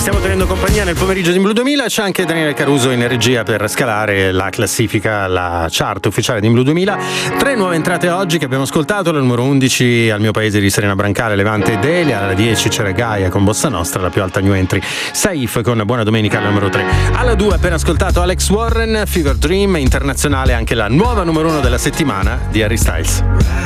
stiamo tenendo compagnia nel pomeriggio di Blue 2000. C'è anche Daniele Caruso in regia per scalare la classifica, la chart ufficiale di Blue 2000. 3 nuove entrate oggi che abbiamo ascoltato. La numero 11 Al mio paese di Serena Brancale, Levante e Delia. Alla 10 c'era Gaia con Bossa Nostra, la più alta new entry Saif con Buona Domenica alla numero 3. Alla 2 appena ascoltato Alex Warren, Fever Dream. Internazionale anche la nuova numero 1 della settimana di Harry Styles.